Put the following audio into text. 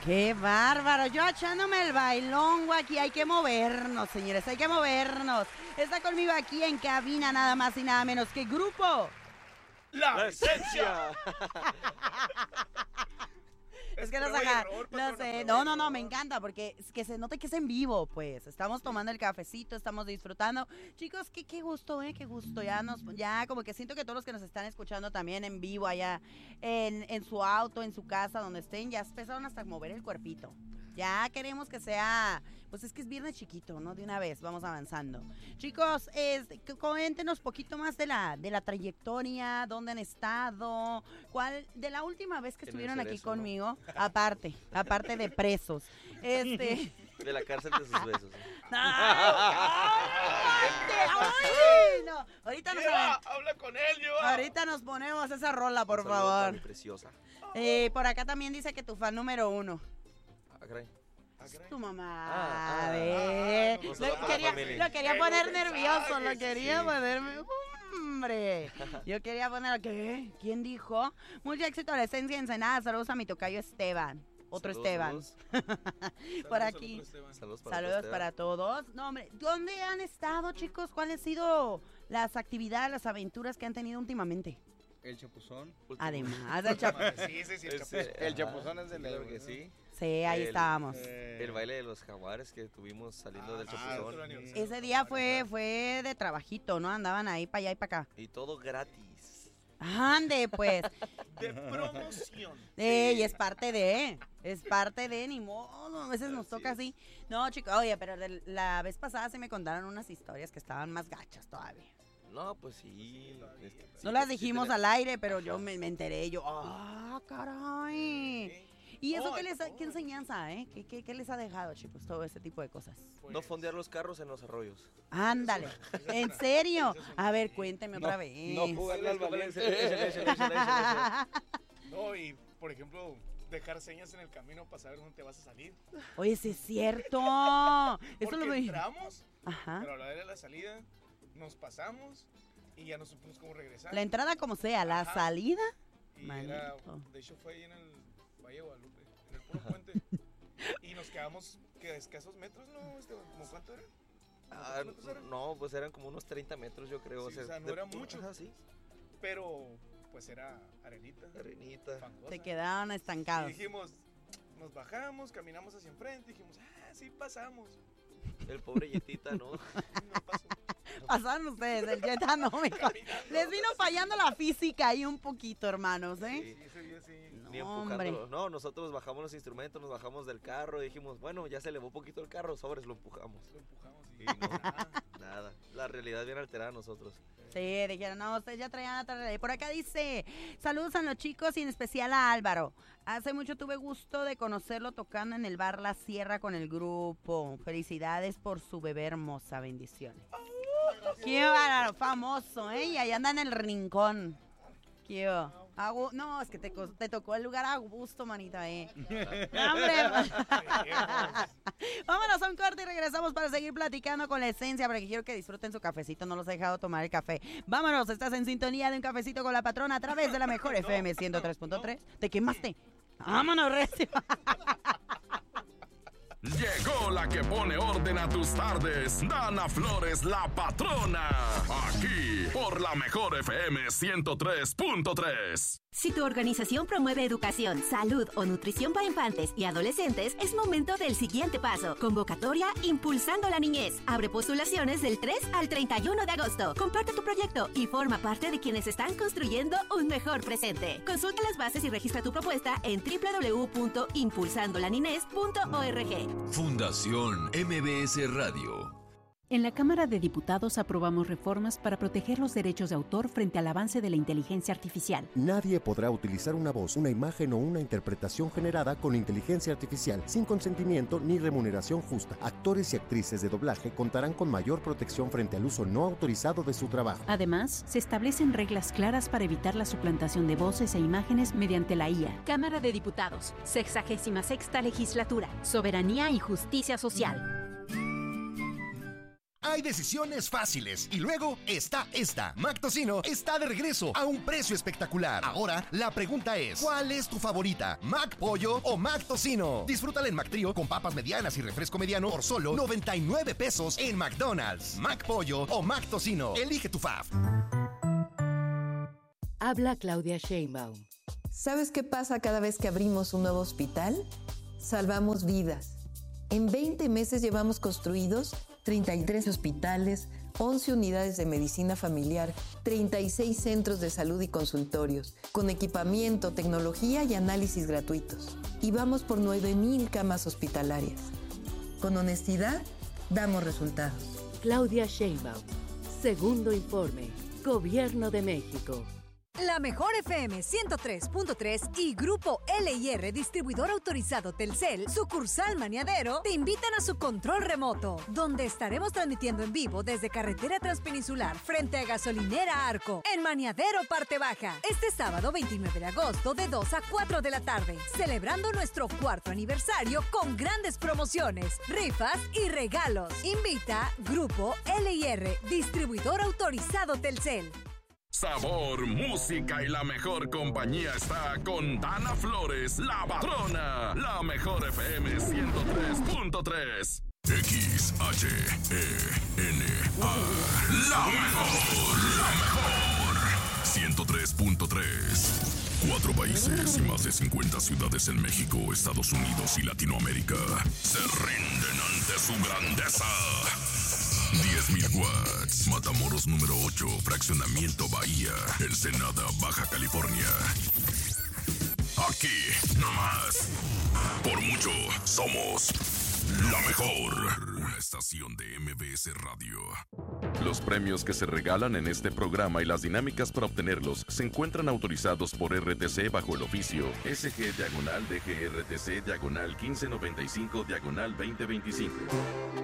¡Qué bárbaro! Yo echándome el bailongo aquí. Hay que movernos, señores, hay que movernos. Está conmigo aquí en cabina nada más y nada menos que Grupo ¡La Esencia! Es que no sé. No, me encanta porque es que se note que es en vivo, pues. Estamos tomando el cafecito, estamos disfrutando. Chicos, qué gusto, qué gusto. Ya como que siento que todos los que nos están escuchando también en vivo allá en su auto, en su casa, donde estén, ya empezaron hasta a mover el cuerpito. Ya queremos que sea, pues es que es viernes chiquito, ¿no? De una vez, vamos avanzando. Chicos, coméntenos poquito más de la trayectoria, dónde han estado, de la última vez que estuvieron aquí conmigo, ¿no? aparte de presos. De la cárcel de sus besos. No. Ahorita habla con él, yo. Ahorita nos ponemos esa rola, por favor. Mi preciosa. Por acá también dice que tu fan número 1. Tu mamá. Lo quería poner nervioso, lo quería ponerme. Hombre, yo quería poner. ¿Qué? ¿Quién dijo? Mucho éxito a la Esencia Ensenada. Saludos a mi tocayo Esteban. Otro Esteban. Por aquí. Saludos para todos. No, hombre, ¿dónde han estado, chicos? ¿Cuáles han sido las actividades, las aventuras que han tenido últimamente? El chapuzón. Además del chapuzón. Sí, el chapuzón. El chapuzón es del claro que sí. Sí, ahí estábamos. El baile de los jaguares que tuvimos saliendo del chapuzón. Ese día fue de trabajito, ¿no? Andaban ahí para allá y para acá. Y todo gratis. Ande, pues. De promoción. Y es parte de, ni modo, a veces nos toca así. No, chicos, oye, pero la vez pasada se me contaron unas historias que estaban más gachas todavía. No, pues sí. No las dijimos al aire, pero yo me enteré, caray. ¿Y eso qué enseñanza, ¿Qué les ha dejado, chicos, todo ese tipo de cosas? No fondear los carros en los arroyos. Ándale, ¿en serio? A ver, cuénteme otra vez. No jugarle al valiente. No, y por ejemplo, dejar señas en el camino para saber dónde te vas a salir. Oye, sí es cierto. Eso lo entramos, ajá, pero a la hora de la salida nos pasamos y ya no supimos cómo regresar. La entrada como sea, la salida. Y de hecho fue ahí en el Valle de Guadalupe, en el puro puente. Y nos quedamos que a escasos metros, ¿no? ¿Cómo cuánto era? No, pues eran como unos 30 metros, yo creo. Sí, o sea, no era mucho. Sí. Pero pues era arenita. Fangosa. Se quedaban estancados. Y dijimos, nos bajamos, caminamos hacia enfrente, dijimos, sí pasamos. El pobre Yetita, ¿no? No pasó. Pasaron ustedes, el Jetta no, les vino fallando la física ahí un poquito, hermanos, Sí, ese día sí. Ni empujándolo. No, nosotros bajamos los instrumentos, nos bajamos del carro y dijimos, bueno, ya se elevó un poquito el carro, sobres, lo empujamos. Y nada. La realidad bien alterada a nosotros. Sí, dijeron, no, ustedes ya traían otra realidad. Por acá dice, saludos a los chicos y en especial a Álvaro. Hace mucho tuve gusto de conocerlo tocando en el bar La Sierra con el grupo. Felicidades por su bebé hermosa, bendiciones. Qué bárbaro, famoso, Y ahí anda en el rincón. Qué no, es que te tocó el lugar a gusto, manita, ¡Hombre! Vámonos a un corte y regresamos para seguir platicando con la Esencia, porque quiero que disfruten su cafecito, no los he dejado tomar el café. Vámonos, estás en sintonía de Un Cafecito con la Patrona a través de la mejor FM 103.3. ¿Te quemaste? Vámonos, recio. Llegó la que pone orden a tus tardes, Dana Flores, la patrona, aquí por la mejor FM 103.3. Si tu organización promueve educación, salud o nutrición para infantes y adolescentes, es momento del siguiente paso. Convocatoria Impulsando la Niñez. Abre postulaciones del 3 al 31 de agosto. Comparte tu proyecto y forma parte de quienes están construyendo un mejor presente. Consulta las bases y registra tu propuesta en www.impulsandolaninez.org. Fundación MBS Radio. En la Cámara de Diputados aprobamos reformas para proteger los derechos de autor frente al avance de la inteligencia artificial. Nadie podrá utilizar una voz, una imagen o una interpretación generada con inteligencia artificial sin consentimiento ni remuneración justa. Actores y actrices de doblaje contarán con mayor protección frente al uso no autorizado de su trabajo. Además, se establecen reglas claras para evitar la suplantación de voces e imágenes mediante la IA. Cámara de Diputados, 66ª Legislatura, Soberanía y Justicia Social. Hay decisiones fáciles y luego está esta. Mac Tocino está de regreso a un precio espectacular. Ahora, la pregunta es, ¿cuál es tu favorita? ¿Mac Pollo o Mac Tocino? Disfrútala en Mac Trío con papas medianas y refresco mediano por solo 99 pesos en McDonald's. Mac Pollo o Mac Tocino. Elige tu fave. Habla Claudia Sheinbaum. ¿Sabes qué pasa cada vez que abrimos un nuevo hospital? Salvamos vidas. En 20 meses llevamos construidos 33 hospitales, 11 unidades de medicina familiar, 36 centros de salud y consultorios, con equipamiento, tecnología y análisis gratuitos. Y vamos por 9,000 camas hospitalarias. Con honestidad, damos resultados. Claudia Sheinbaum. Segundo informe. Gobierno de México. La Mejor FM 103.3 y Grupo L&R, distribuidor autorizado Telcel, sucursal Maniadero, te invitan a su control remoto, donde estaremos transmitiendo en vivo desde Carretera Transpeninsular frente a Gasolinera Arco, en Maniadero, Parte Baja, este sábado 29 de agosto de 2 a 4 de la tarde, celebrando nuestro 4º aniversario con grandes promociones, rifas y regalos. Invita Grupo L&R, distribuidor autorizado Telcel. Sabor, música y la mejor compañía está con Dana Flores, la patrona. La Mejor FM 103.3. XHENA. La mejor. 103.3. 4 países y más de 50 ciudades en México, Estados Unidos y Latinoamérica se rinden ante su grandeza. 10,000 watts. Matamoros número 8, Fraccionamiento Bahía, Ensenada, Baja California. Aquí, nomás. Por mucho, somos la mejor. Una estación de MBS Radio. Los premios que se regalan en este programa y las dinámicas para obtenerlos se encuentran autorizados por RTC bajo el oficio SG/DGRTC/1595/2025.